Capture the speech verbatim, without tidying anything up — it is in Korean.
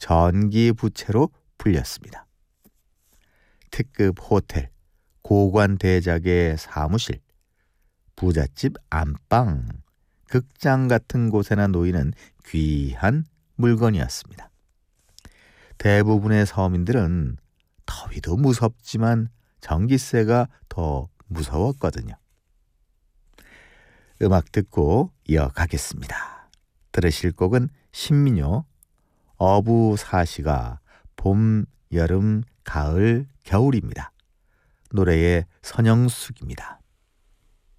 전기 부채로 불렸습니다. 특급 호텔, 고관 대작의 사무실, 부잣집 안방, 극장 같은 곳에나 놓이는 귀한 물건이었습니다. 대부분의 서민들은 더위도 무섭지만 전기세가 더 무서웠거든요. 음악 듣고 이어가겠습니다. 들으실 곡은 신민요, 어부사시가 봄, 여름, 가을, 겨울입니다. 노래의 선영숙입니다.